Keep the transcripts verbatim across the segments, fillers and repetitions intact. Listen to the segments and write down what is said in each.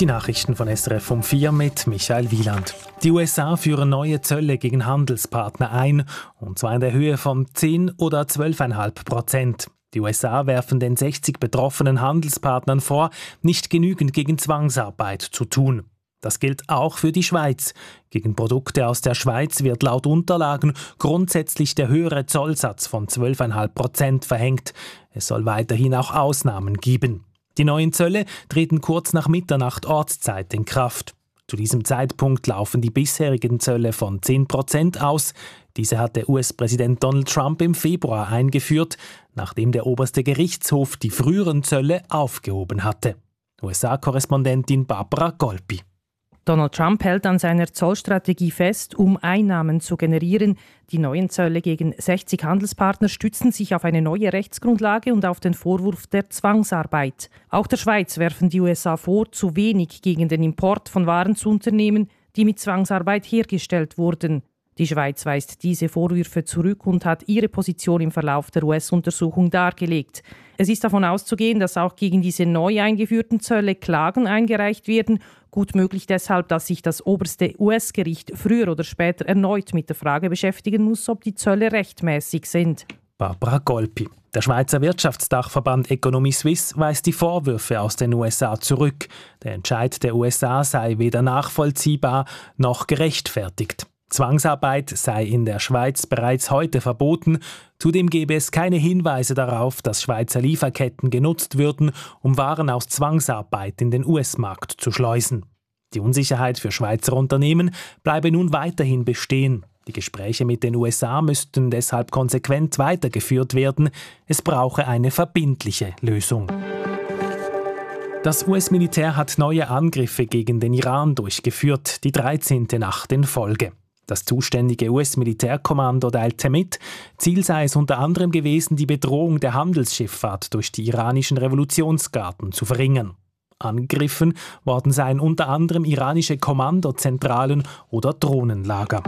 Die Nachrichten von S R F um vier mit Michael Wieland. Die U S A führen neue Zölle gegen Handelspartner ein, und zwar in der Höhe von zehn oder zwölf Komma fünf Prozent. Die U S A werfen den sechzig betroffenen Handelspartnern vor, nicht genügend gegen Zwangsarbeit zu tun. Das gilt auch für die Schweiz. Gegen Produkte aus der Schweiz wird laut Unterlagen grundsätzlich der höhere Zollsatz von zwölf Komma fünf Prozent verhängt. Es soll weiterhin auch Ausnahmen geben. Die neuen Zölle treten kurz nach Mitternacht Ortszeit in Kraft. Zu diesem Zeitpunkt laufen die bisherigen Zölle von zehn Prozent aus. Diese hat der U S-Präsident Donald Trump im Februar eingeführt, nachdem der oberste Gerichtshof die früheren Zölle aufgehoben hatte. U S A-Korrespondentin Barbara Golpi. Donald Trump hält an seiner Zollstrategie fest, um Einnahmen zu generieren. Die neuen Zölle gegen sechzig Handelspartner stützen sich auf eine neue Rechtsgrundlage und auf den Vorwurf der Zwangsarbeit. Auch der Schweiz werfen die U S A vor, zu wenig gegen den Import von Waren zu unternehmen, die mit Zwangsarbeit hergestellt wurden. Die Schweiz weist diese Vorwürfe zurück und hat ihre Position im Verlauf der U S-Untersuchung dargelegt. Es ist davon auszugehen, dass auch gegen diese neu eingeführten Zölle Klagen eingereicht werden. Gut möglich deshalb, dass sich das oberste U S-Gericht früher oder später erneut mit der Frage beschäftigen muss, ob die Zölle rechtmäßig sind. Barbara Golpi. Der Schweizer Wirtschaftsdachverband Economy Suisse weist die Vorwürfe aus den U S A zurück. Der Entscheid der U S A sei weder nachvollziehbar noch gerechtfertigt. Zwangsarbeit sei in der Schweiz bereits heute verboten. Zudem gebe es keine Hinweise darauf, dass Schweizer Lieferketten genutzt würden, um Waren aus Zwangsarbeit in den U S-Markt zu schleusen. Die Unsicherheit für Schweizer Unternehmen bleibe nun weiterhin bestehen. Die Gespräche mit den U S A müssten deshalb konsequent weitergeführt werden. Es brauche eine verbindliche Lösung. Das U S-Militär hat neue Angriffe gegen den Iran durchgeführt, die dreizehnte Nacht in Folge. Das zuständige U S-Militärkommando teilte mit, Ziel sei es unter anderem gewesen, die Bedrohung der Handelsschifffahrt durch die iranischen Revolutionsgarden zu verringern. Angegriffen worden seien unter anderem iranische Kommandozentralen oder Drohnenlager.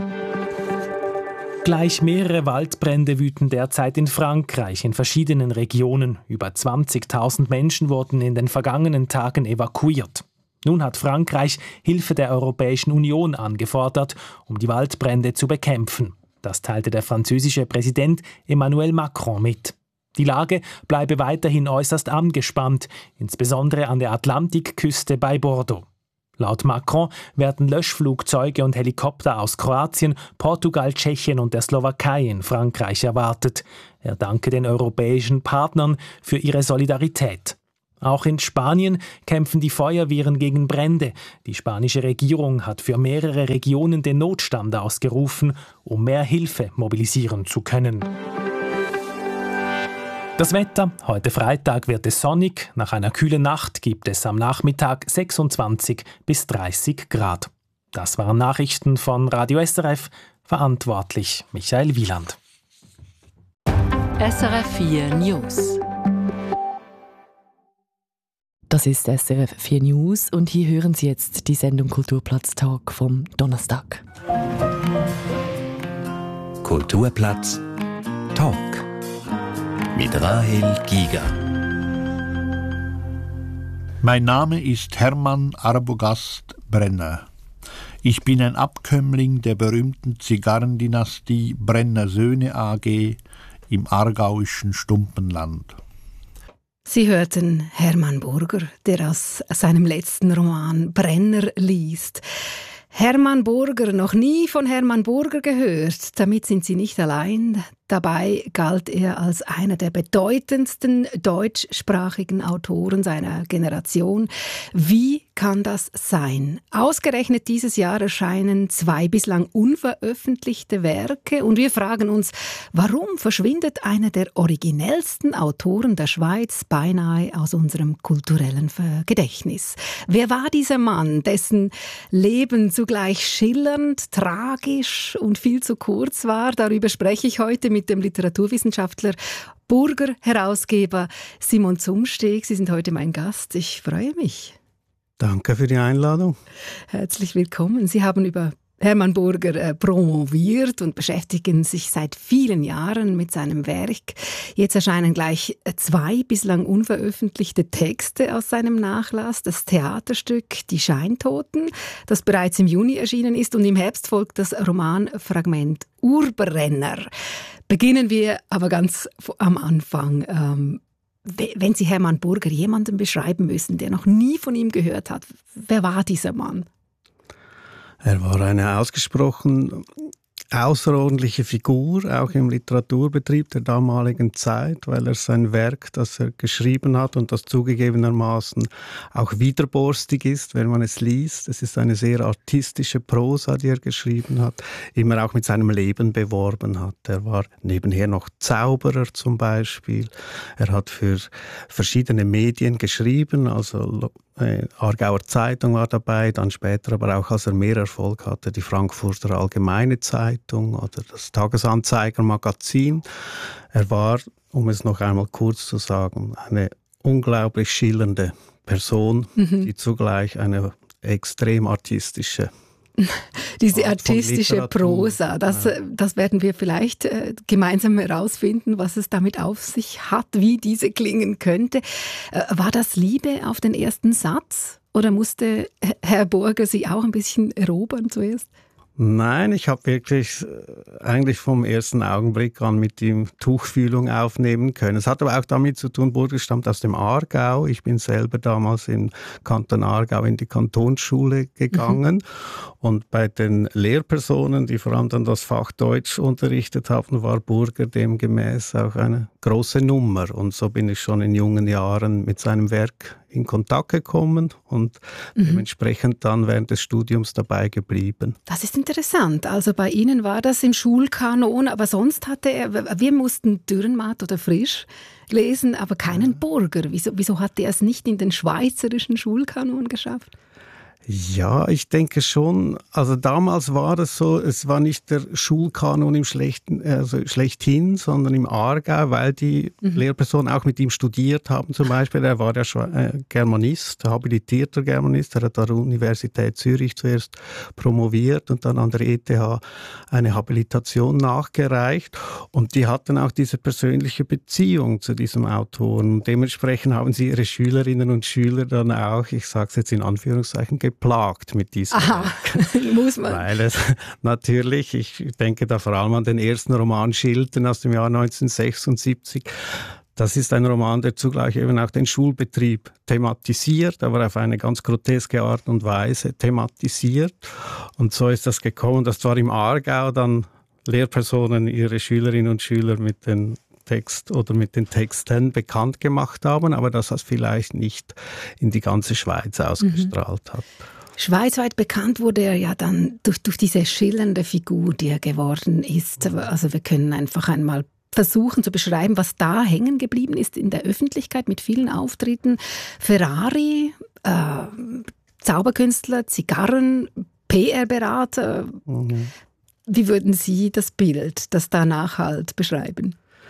Gleich mehrere Waldbrände wüten derzeit in Frankreich in verschiedenen Regionen. Über zwanzigtausend Menschen wurden in den vergangenen Tagen evakuiert. Nun hat Frankreich Hilfe der Europäischen Union angefordert, um die Waldbrände zu bekämpfen. Das teilte der französische Präsident Emmanuel Macron mit. Die Lage bleibe weiterhin äußerst angespannt, insbesondere an der Atlantikküste bei Bordeaux. Laut Macron werden Löschflugzeuge und Helikopter aus Kroatien, Portugal, Tschechien und der Slowakei in Frankreich erwartet. Er danke den europäischen Partnern für ihre Solidarität. Auch in Spanien kämpfen die Feuerwehren gegen Brände. Die spanische Regierung hat für mehrere Regionen den Notstand ausgerufen, um mehr Hilfe mobilisieren zu können. Das Wetter: Heute Freitag wird es sonnig. Nach einer kühlen Nacht gibt es am Nachmittag sechsundzwanzig bis dreißig Grad. Das waren Nachrichten von Radio S R F. Verantwortlich Michael Wieland. S R F vier News. Das ist S R F vier News und hier hören Sie jetzt die Sendung Kulturplatz-Tag vom Donnerstag. Kulturplatz Talk mit Rahel Giger. Mein Name ist Hermann Arbogast Brenner. Ich bin ein Abkömmling der berühmten Zigarrendynastie Brenner Söhne A G im aargauischen Stumpenland. Sie hörten Hermann Burger, der aus seinem letzten Roman Brenner liest. Hermann Burger, noch nie von Hermann Burger gehört. Damit sind Sie nicht allein. Dabei galt er als einer der bedeutendsten deutschsprachigen Autoren seiner Generation. Wie kann das sein? Ausgerechnet dieses Jahr erscheinen zwei bislang unveröffentlichte Werke und wir fragen uns, warum verschwindet einer der originellsten Autoren der Schweiz beinahe aus unserem kulturellen Gedächtnis? Wer war dieser Mann, dessen Leben zugleich schillernd, tragisch und viel zu kurz war? Darüber spreche ich heute mit dem Literaturwissenschaftler, Burger-Herausgeber Simon Zumsteg. Sie sind heute mein Gast. Ich freue mich. Danke für die Einladung. Herzlich willkommen. Sie haben über Hermann Burger äh, promoviert und beschäftigt sich seit vielen Jahren mit seinem Werk. Jetzt erscheinen gleich zwei bislang unveröffentlichte Texte aus seinem Nachlass. Das Theaterstück Die Scheintoten, das bereits im Juni erschienen ist, und im Herbst folgt das Romanfragment Urbrenner. Beginnen wir aber ganz am Anfang. Ähm, wenn Sie Hermann Burger jemanden beschreiben müssen, der noch nie von ihm gehört hat, wer war dieser Mann? Er war eine ausgesprochen außerordentliche Figur, auch im Literaturbetrieb der damaligen Zeit, weil er sein Werk, das er geschrieben hat und das zugegebenermaßen auch widerborstig ist, wenn man es liest. Es ist eine sehr artistische Prosa, die er geschrieben hat, immer auch mit seinem Leben beworben hat. Er war nebenher noch Zauberer zum Beispiel. Er hat für verschiedene Medien geschrieben, also Äh, Aargauer Zeitung war dabei, dann später aber auch, als er mehr Erfolg hatte, die Frankfurter Allgemeine Zeitung oder das Tagesanzeiger Magazin. Er war, um es noch einmal kurz zu sagen, eine unglaublich schillernde Person, mhm. die zugleich eine extrem artistische Diese artistische Prosa, das, ja. das werden wir vielleicht äh, gemeinsam herausfinden, was es damit auf sich hat, wie diese klingen könnte. Äh, war das Liebe auf den ersten Satz oder musste Herr Burger Sie auch ein bisschen erobern zuerst? Nein, ich habe wirklich eigentlich vom ersten Augenblick an mit ihm Tuchfühlung aufnehmen können. Es hat aber auch damit zu tun, Burger stammt aus dem Aargau. Ich bin selber damals im Kanton Aargau in die Kantonsschule gegangen. Mhm. Und bei den Lehrpersonen, die vor allem dann das Fach Deutsch unterrichtet haben, war Burger demgemäß auch eine große Nummer. Und so bin ich schon in jungen Jahren mit seinem Werk in Kontakt gekommen und mhm. dementsprechend dann während des Studiums dabei geblieben. Das ist interessant. Also bei Ihnen war das im Schulkanon, aber sonst hatte er, wir mussten Dürrenmatt oder Frisch lesen, aber keinen ja. Burger. Wieso, wieso hat er es nicht in den schweizerischen Schulkanon geschafft? Ja, ich denke schon. Also damals war es so, es war nicht der Schulkanon im Schlechten, also schlechthin, sondern im Aargau, weil die mhm. Lehrpersonen auch mit ihm studiert haben zum Beispiel. Er war ja äh, Germanist, habilitierter Germanist. Er hat an der Universität Zürich zuerst promoviert und dann an der E T H eine Habilitation nachgereicht. Und die hatten auch diese persönliche Beziehung zu diesem Autoren. Dementsprechend haben sie ihre Schülerinnen und Schüler dann auch, ich sage es jetzt in Anführungszeichen, geplagt mit diesem Aha, muss man. Weil es natürlich, ich denke da vor allem an den ersten Roman Schilden aus dem Jahr neunzehnhundertsechsundsiebzig. Das ist ein Roman, der zugleich eben auch den Schulbetrieb thematisiert, aber auf eine ganz groteske Art und Weise thematisiert. Und so ist das gekommen, dass zwar im Aargau dann Lehrpersonen ihre Schülerinnen und Schüler mit den Text oder mit den Texten bekannt gemacht haben, aber dass das vielleicht nicht in die ganze Schweiz ausgestrahlt mhm. hat. Schweizweit bekannt wurde er ja dann durch, durch diese schillernde Figur, die er geworden ist. Also wir können einfach einmal versuchen zu beschreiben, was da hängen geblieben ist in der Öffentlichkeit mit vielen Auftritten. Ferrari, äh, Zauberkünstler, Zigarren, P R-Berater. Mhm. Wie würden Sie das Bild, das da nachhalt, beschreiben?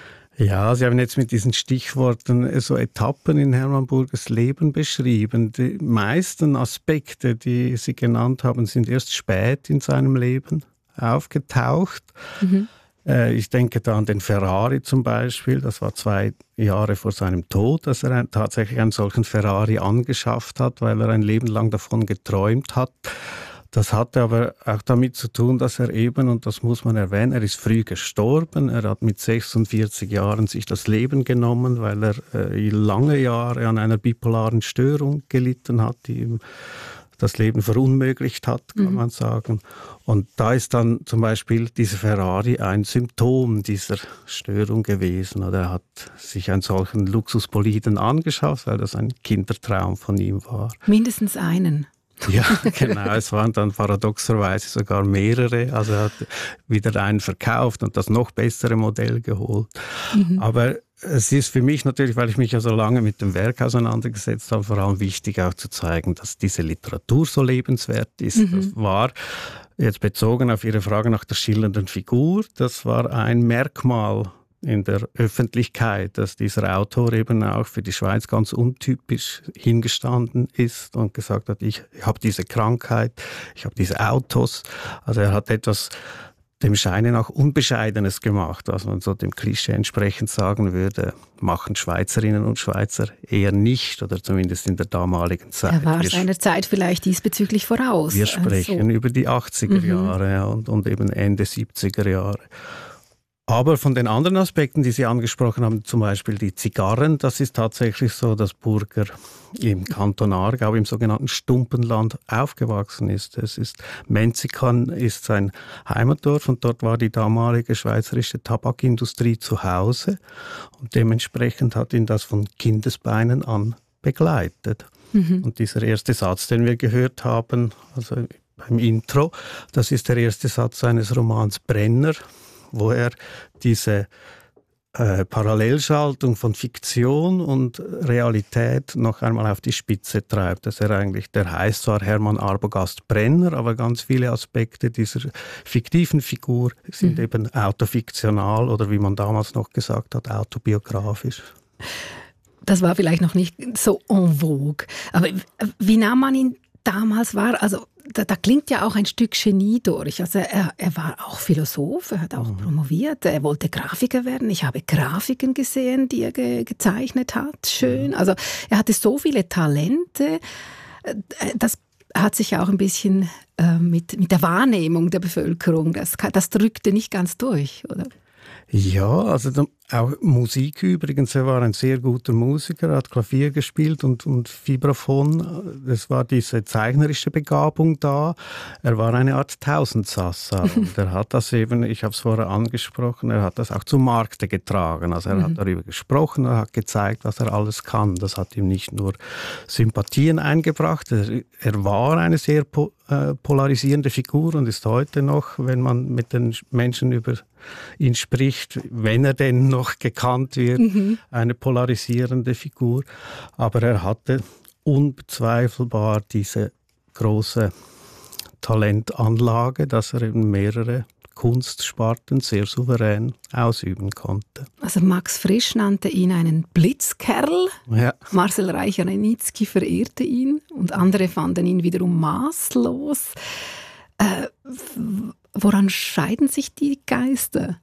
Ja, Sie haben jetzt mit diesen Stichworten so Etappen in Hermann Burgers Leben beschrieben. Die meisten Aspekte, die Sie genannt haben, sind erst spät in seinem Leben aufgetaucht. Mhm. Äh, ich denke da an den Ferrari zum Beispiel. Das war zwei Jahre vor seinem Tod, dass er ein, tatsächlich einen solchen Ferrari angeschafft hat, weil er ein Leben lang davon geträumt hat. Das hatte aber auch damit zu tun, dass er eben, und das muss man erwähnen, er ist früh gestorben. Er hat mit sechsundvierzig Jahren sich das Leben genommen, weil er äh, lange Jahre an einer bipolaren Störung gelitten hat, die ihm das Leben verunmöglicht hat, kann mhm. man sagen. Und da ist dann zum Beispiel dieser Ferrari ein Symptom dieser Störung gewesen. Oder er hat sich einen solchen Luxusboliden angeschafft, weil das ein Kindertraum von ihm war. Mindestens einen. Ja, genau. Es waren dann paradoxerweise sogar mehrere. Also er hat wieder einen verkauft und das noch bessere Modell geholt. Mhm. Aber es ist für mich natürlich, weil ich mich ja so lange mit dem Werk auseinandergesetzt habe, vor allem wichtig auch zu zeigen, dass diese Literatur so lebenswert ist. Mhm. Das war jetzt bezogen auf Ihre Frage nach der schillernden Figur, das war ein Merkmal in der Öffentlichkeit, dass dieser Autor eben auch für die Schweiz ganz untypisch hingestanden ist und gesagt hat, ich, ich habe diese Krankheit, ich habe diese Autos. Also er hat etwas dem Scheine nach Unbescheidenes gemacht, was man so dem Klischee entsprechend sagen würde, machen Schweizerinnen und Schweizer eher nicht, oder zumindest in der damaligen Zeit. Er war wir, seiner Zeit vielleicht diesbezüglich voraus. Wir sprechen also. über die achtziger Jahre mhm. und, und eben Ende siebziger Jahre. Aber von den anderen Aspekten, die Sie angesprochen haben, zum Beispiel die Zigarren, das ist tatsächlich so, dass Burger im Kanton Aargau, im sogenannten Stumpenland, aufgewachsen ist. Es ist Menzikan ist sein Heimatdorf und dort war die damalige schweizerische Tabakindustrie zu Hause und dementsprechend hat ihn das von Kindesbeinen an begleitet. Mhm. Und dieser erste Satz, den wir gehört haben, also beim Intro, das ist der erste Satz seines Romans Brenner, wo er diese äh, Parallelschaltung von Fiktion und Realität noch einmal auf die Spitze treibt. Dass er eigentlich, der heißt zwar Hermann Arbogast Brenner, aber ganz viele Aspekte dieser fiktiven Figur sind mhm. eben autofiktional oder wie man damals noch gesagt hat, autobiografisch. Das war vielleicht noch nicht so en vogue. Aber wie nahm man ihn damals wahr? Also Da, da klingt ja auch ein Stück Genie durch. Also er, er war auch Philosoph, er hat auch mhm. promoviert, er wollte Grafiker werden. Ich habe Grafiken gesehen, die er ge- gezeichnet hat, schön. Mhm. Also er hatte so viele Talente. Das hat sich auch ein bisschen äh, mit, mit der Wahrnehmung der Bevölkerung, das, das drückte nicht ganz durch, oder? Ja, also auch Musik übrigens. Er war ein sehr guter Musiker, hat Klavier gespielt und, und Vibraphon. Es war diese zeichnerische Begabung da. Er war eine Art Tausendsassa. Und er hat das eben, ich habe es vorher angesprochen, er hat das auch zum Markte getragen. Also er mhm. hat darüber gesprochen, er hat gezeigt, was er alles kann. Das hat ihm nicht nur Sympathien eingebracht. Er, er war eine sehr po, äh, polarisierende Figur und ist heute noch, wenn man mit den Menschen über ihn spricht, wenn er denn noch gekannt wird, mhm. eine polarisierende Figur. Aber er hatte unbezweifelbar diese große Talentanlage, dass er eben mehrere Kunstsparten sehr souverän ausüben konnte. Also Max Frisch nannte ihn einen Blitzkerl, ja. Marcel Reich-Ranitzky verehrte ihn und andere fanden ihn wiederum maßlos. Äh, woran scheiden sich die Geister?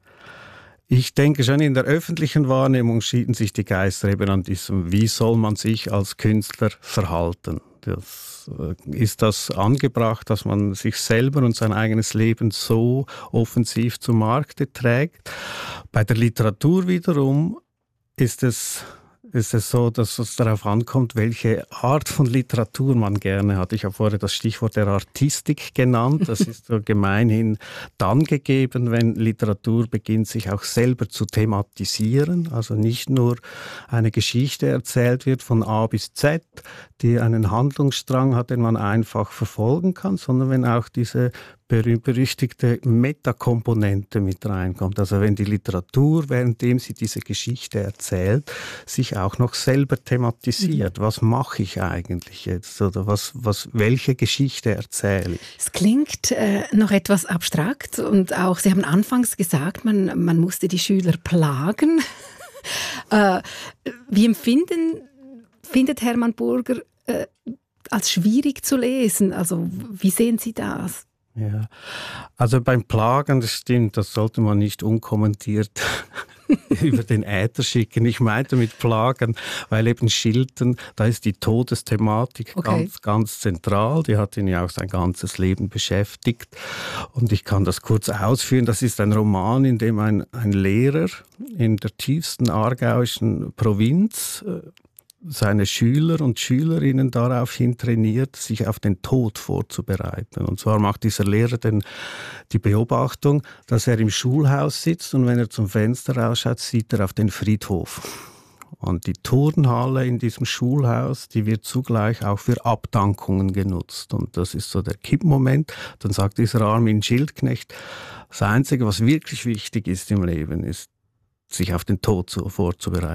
Ich denke schon, in der öffentlichen Wahrnehmung schieden sich die Geister eben an diesem, wie soll man sich als Künstler verhalten. Das, ist das angebracht, dass man sich selber und sein eigenes Leben so offensiv zum Markte trägt? Bei der Literatur wiederum ist es ist es so, dass es darauf ankommt, welche Art von Literatur man gerne hat. Ich habe vorher das Stichwort der Artistik genannt. Das ist so gemeinhin dann gegeben, wenn Literatur beginnt, sich auch selber zu thematisieren. Also nicht nur eine Geschichte erzählt wird von A bis Z, die einen Handlungsstrang hat, den man einfach verfolgen kann, sondern wenn auch diese berühmt-berüchtigte Metakomponente mit reinkommt. Also wenn die Literatur, währenddem sie diese Geschichte erzählt, sich auch noch selber thematisiert. Mhm. Was mache ich eigentlich jetzt? Oder was, was, welche Geschichte erzähle ich? Es klingt äh, noch etwas abstrakt und auch, Sie haben anfangs gesagt, man, man musste die Schüler plagen. äh, wie empfinden, findet Hermann Burger äh, als schwierig zu lesen? Also wie sehen Sie das? Ja, also beim Plagen, das stimmt, das sollte man nicht unkommentiert über den Äther schicken. Ich meinte mit Plagen, weil eben Schilten, da ist die Todesthematik okay. ganz, ganz zentral. Die hat ihn ja auch sein ganzes Leben beschäftigt. Und ich kann das kurz ausführen. Das ist ein Roman, in dem ein, ein Lehrer in der tiefsten aargauischen Provinz seine Schüler und Schülerinnen daraufhin trainiert, sich auf den Tod vorzubereiten. Und zwar macht dieser Lehrer denn die Beobachtung, dass er im Schulhaus sitzt und wenn er zum Fenster rausschaut, sieht er auf den Friedhof. Und die Turnhalle in diesem Schulhaus, die wird zugleich auch für Abdankungen genutzt. Und das ist so der Kippmoment. Dann sagt dieser Armin Schildknecht, das Einzige, was wirklich wichtig ist im Leben, ist, sich auf den Tod zu, vorzubereiten.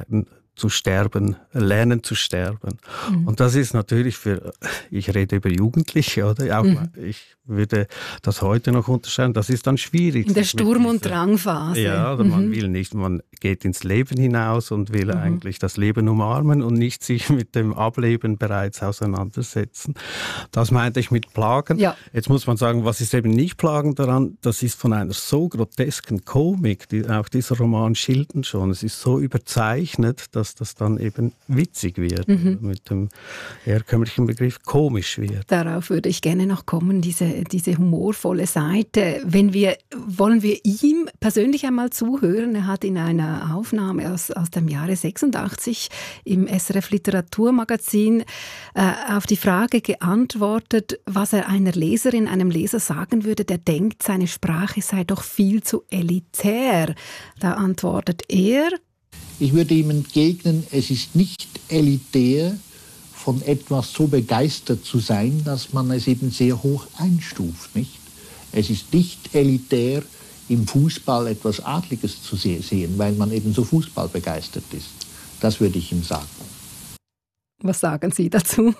zu sterben, lernen zu sterben. Mhm. Und das ist natürlich für, ich rede über Jugendliche, oder? Auch mhm. ich würde das heute noch unterscheiden, das ist dann schwierig. In der Sturm- und Drangphase. Ja, oder mhm. man will nicht, man geht ins Leben hinaus und will mhm. eigentlich das Leben umarmen und nicht sich mit dem Ableben bereits auseinandersetzen. Das meinte ich mit Plagen. Ja. Jetzt muss man sagen, was ist eben nicht Plagen daran? Das ist von einer so grotesken Komik, die auch dieser Roman schildert schon. Es ist so überzeichnet, dass das dann eben witzig wird, mhm. mit dem herkömmlichen Begriff komisch wird. Darauf würde ich gerne noch kommen, diese, diese humorvolle Seite. Wenn wir, wollen wir ihm persönlich einmal zuhören? Er hat in einer Aufnahme aus, aus dem Jahre sechsundachtzig im S R F Literaturmagazin äh, auf die Frage geantwortet, was er einer Leserin, einem Leser sagen würde, der denkt, seine Sprache sei doch viel zu elitär. Da antwortet er: Ich würde ihm entgegnen, es ist nicht elitär, von etwas so begeistert zu sein, dass man es eben sehr hoch einstuft, nicht? Es ist nicht elitär, im Fußball etwas Adliges zu sehen, weil man eben so Fußball begeistert ist. Das würde ich ihm sagen. Was sagen Sie dazu?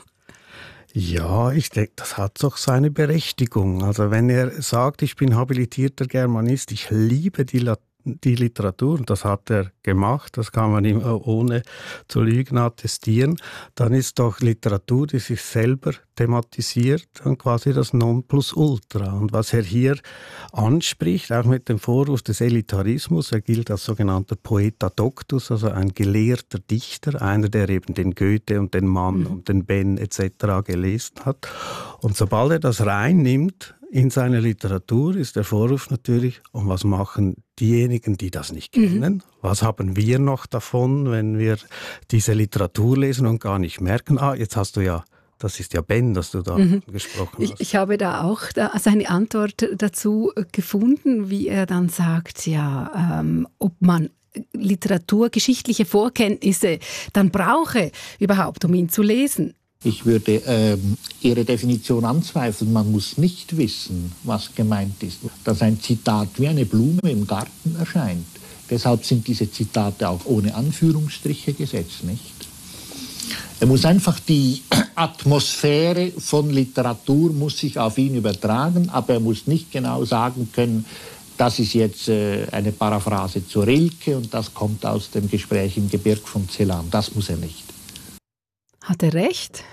Ja, ich denke, das hat doch seine Berechtigung. Also wenn er sagt, ich bin habilitierter Germanist, ich liebe die Latein, die Literatur, und das hat er gemacht, das kann man ihm ohne zu lügen attestieren, dann ist doch Literatur, die sich selber thematisiert, dann quasi das Nonplusultra. Und was er hier anspricht, auch mit dem Vorwurf des Elitarismus, er gilt als sogenannter Poeta Doctus, also ein gelehrter Dichter, einer, der eben den Goethe und den Mann mhm. und den Ben et cetera gelesen hat. Und sobald er das reinnimmt in seine Literatur, ist der Vorwurf natürlich, und was machen diejenigen, die das nicht kennen? Mhm. Was haben wir noch davon, wenn wir diese Literatur lesen und gar nicht merken, ah, jetzt hast du ja, das ist ja Ben, das du da mhm. gesprochen hast. Ich, ich habe da auch da seine Antwort dazu gefunden, wie er dann sagt, ja, ähm, ob man literaturgeschichtliche Vorkenntnisse dann brauche überhaupt, um ihn zu lesen. Ich würde ähm, Ihre Definition anzweifeln. Man muss nicht wissen, was gemeint ist. Dass ein Zitat wie eine Blume im Garten erscheint. Deshalb sind diese Zitate auch ohne Anführungsstriche gesetzt, nicht? Er muss einfach die Atmosphäre von Literatur muss sich auf ihn übertragen, aber er muss nicht genau sagen können, das ist jetzt äh, eine Paraphrase zur Rilke und das kommt aus dem Gespräch im Gebirg von Celan. Das muss er nicht. Hat er recht?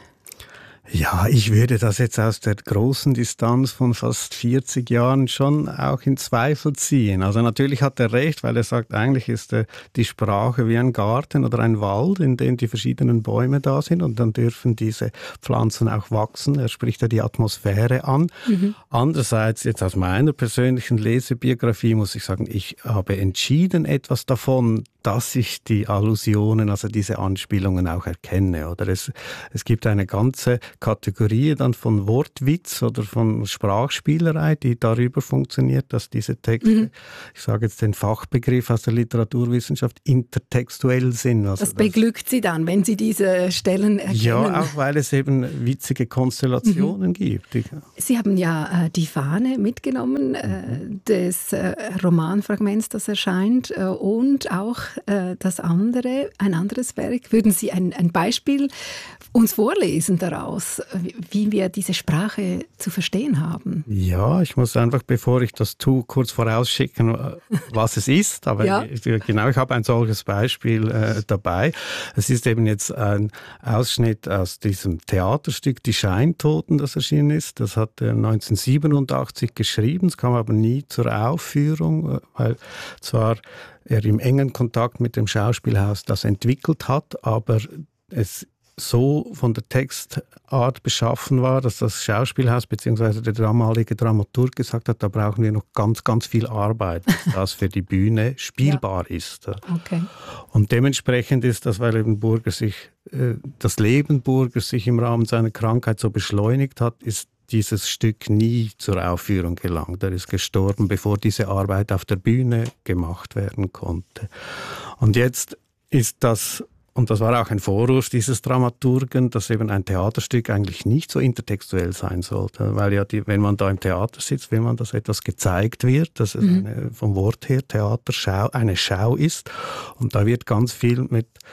Ja, ich würde das jetzt aus der großen Distanz von fast vierzig Jahren schon auch in Zweifel ziehen. Also natürlich hat er recht, weil er sagt, eigentlich ist äh, die Sprache wie ein Garten oder ein Wald, in dem die verschiedenen Bäume da sind und dann dürfen diese Pflanzen auch wachsen. Er spricht ja die Atmosphäre an. Mhm. Andererseits, jetzt aus meiner persönlichen Lesebiografie muss ich sagen, ich habe entschieden etwas davon, dass ich die Allusionen, also diese Anspielungen auch erkenne. Oder es, es gibt eine ganze Kategorie dann von Wortwitz oder von Sprachspielerei, die darüber funktioniert, dass diese Texte, mhm. ich sage jetzt den Fachbegriff aus der Literaturwissenschaft, intertextuell sind. Also das beglückt das, Sie dann, wenn Sie diese Stellen erkennen? Ja, auch weil es eben witzige Konstellationen mhm. gibt. Sie haben ja äh, die Fahne mitgenommen äh, des äh, Romanfragments, das erscheint, äh, und auch äh, das andere, ein anderes Werk. Würden Sie ein, ein Beispiel uns vorlesen daraus, wie wir diese Sprache zu verstehen haben? Ja, ich muss einfach, bevor ich das tue, kurz vorausschicken, was es ist. Aber ja. ich, genau, ich habe ein solches Beispiel äh, dabei. Es ist eben jetzt ein Ausschnitt aus diesem Theaterstück Die Scheintoten, das erschienen ist. Das hat er neunzehnhundertsiebenundachtzig geschrieben. Es kam aber nie zur Aufführung, weil zwar er im engen Kontakt mit dem Schauspielhaus das entwickelt hat, aber es so von der Textart beschaffen war, dass das Schauspielhaus bzw. der damalige Dramaturg gesagt hat, da brauchen wir noch ganz, ganz viel Arbeit, dass das für die Bühne spielbar ja. ist. Okay. Und dementsprechend ist das, weil eben Burger sich, äh, das Leben Burgers sich im Rahmen seiner Krankheit so beschleunigt hat, ist dieses Stück nie zur Aufführung gelangt. Er ist gestorben, bevor diese Arbeit auf der Bühne gemacht werden konnte. Und jetzt ist das, und das war auch ein Vorwurf dieses Dramaturgen, dass eben ein Theaterstück eigentlich nicht so intertextuell sein sollte. Weil ja, die, wenn man da im Theater sitzt, will man, dass etwas gezeigt wird, dass es mhm. eine, vom Wort her Theaterschau eine Schau ist. Und da wird ganz viel mit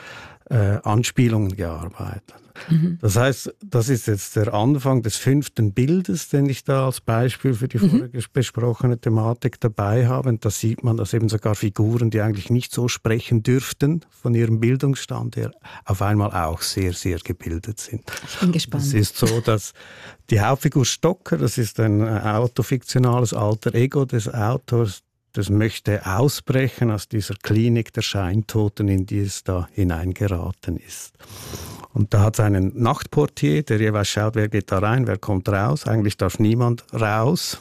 äh, Anspielungen gearbeitet. Mhm. Das heißt, das ist jetzt der Anfang des fünften Bildes, den ich da als Beispiel für die mhm. vorige besprochene Thematik dabei habe. Und da sieht man, dass eben sogar Figuren, die eigentlich nicht so sprechen dürften, von ihrem Bildungsstand her, auf einmal auch sehr, sehr gebildet sind. Ich bin gespannt. Es ist so, dass die Hauptfigur Stocker, das ist ein autofiktionales Alter Ego des Autors, das möchte ausbrechen aus dieser Klinik der Scheintoten, in die es da hineingeraten ist. Und da hat es einen Nachtportier, der jeweils schaut, wer geht da rein, wer kommt raus. Eigentlich darf niemand raus.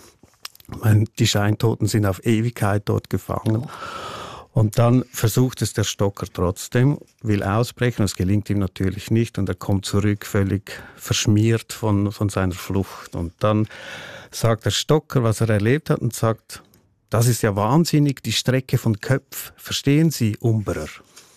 Die Scheintoten sind auf Ewigkeit dort gefangen. Und dann versucht es der Stocker trotzdem, will ausbrechen. Es gelingt ihm natürlich nicht und er kommt zurück, völlig verschmiert von, von seiner Flucht. Und dann sagt der Stocker, was er erlebt hat und sagt, das ist ja wahnsinnig, die Strecke von Köpf. Verstehen Sie, Umbrer?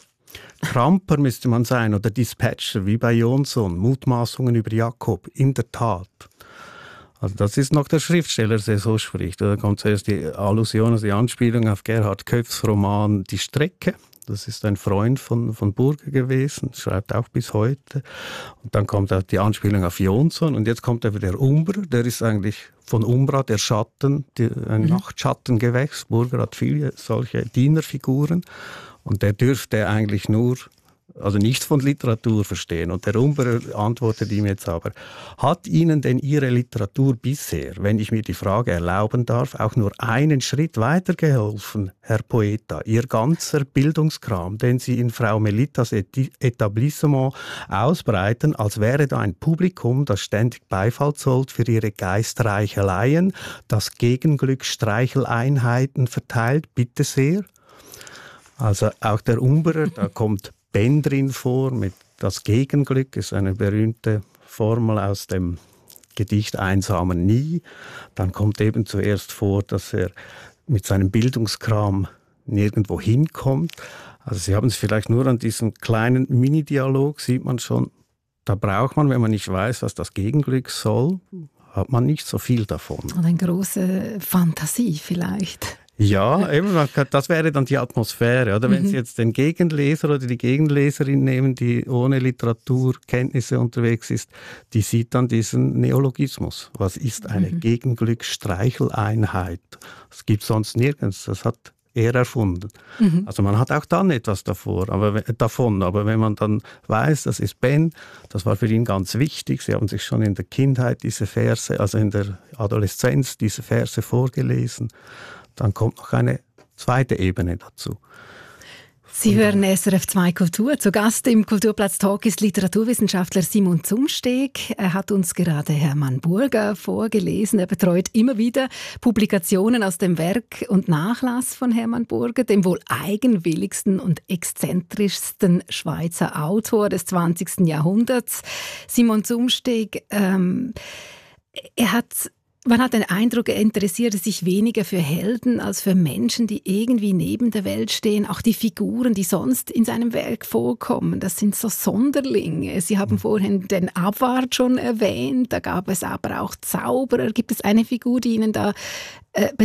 Kramper müsste man sein oder Dispatcher, wie bei Jonsson, Mutmaßungen über Jakob, in der Tat. Also das ist noch der Schriftsteller, der so spricht. Da kommt zuerst die Allusion, also die Anspielung auf Gerhard Köpfs Roman Die Strecke. Das ist ein Freund von, von Burger gewesen, schreibt auch bis heute. Und dann kommt auch die Anspielung auf Jonsson und jetzt kommt aber der Umbrer, der ist eigentlich von Umbra, der Schatten, die, ein mhm. Nachtschattengewächs. Burger hat viele solche Dienerfiguren. Und der dürfte eigentlich nur, also nichts von Literatur verstehen. Und der Umbrer antwortet ihm jetzt aber, hat Ihnen denn Ihre Literatur bisher, wenn ich mir die Frage erlauben darf, auch nur einen Schritt weitergeholfen, Herr Poeta? Ihr ganzer Bildungskram, den Sie in Frau Melitas Etablissement ausbreiten, als wäre da ein Publikum, das ständig Beifall zollt für Ihre Geistreicheleien, das Gegenglück Streicheleinheiten verteilt, bitte sehr. Also auch der Umbrer, da kommt Ben drin vor mit das Gegenglück, ist eine berühmte Formel aus dem Gedicht Einsamer Nie. Dann kommt eben zuerst vor, dass er mit seinem Bildungskram nirgendwo hinkommt. Also Sie haben es vielleicht nur an diesem kleinen Mini-Dialog, sieht man schon, da braucht man, wenn man nicht weiß, was das Gegenglück soll, hat man nicht so viel davon. Und eine große Fantasie vielleicht. Ja, eben, das wäre dann die Atmosphäre. Oder wenn mhm. Sie jetzt den Gegenleser oder die Gegenleserin nehmen, die ohne Literaturkenntnisse unterwegs ist, die sieht dann diesen Neologismus. Was ist eine mhm. Gegenglück-Streicheleinheit? Das gibt es sonst nirgends. Das hat er erfunden. Mhm. Also man hat auch dann etwas davor, aber, davon. Aber wenn man dann weiß, das ist Ben, das war für ihn ganz wichtig. Sie haben sich schon in der Kindheit diese Verse, also in der Adoleszenz diese Verse vorgelesen. Dann kommt noch eine zweite Ebene dazu. Sie hören S R F zwei Kultur. Zu Gast im Kulturplatz Talk ist Literaturwissenschaftler Simon Zumsteg. Er hat uns gerade Hermann Burger vorgelesen. Er betreut immer wieder Publikationen aus dem Werk und Nachlass von Hermann Burger, dem wohl eigenwilligsten und exzentrischsten Schweizer Autor des zwanzigsten Jahrhunderts. Simon Zumsteg, ähm, er hat Man hat den Eindruck, er interessierte sich weniger für Helden als für Menschen, die irgendwie neben der Welt stehen. Auch die Figuren, die sonst in seinem Werk vorkommen, das sind so Sonderlinge. Sie haben vorhin den Abwart schon erwähnt, da gab es aber auch Zauberer. Gibt es eine Figur, die Ihnen da äh,